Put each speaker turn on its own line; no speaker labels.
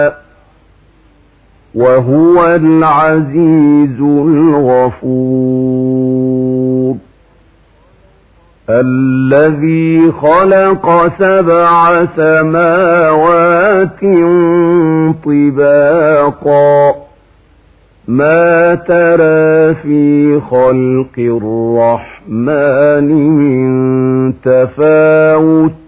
وهو العزيز الغفور الذي خلق 7 سماوات طباقا ما ترى في خلق الرحمن من تفاوت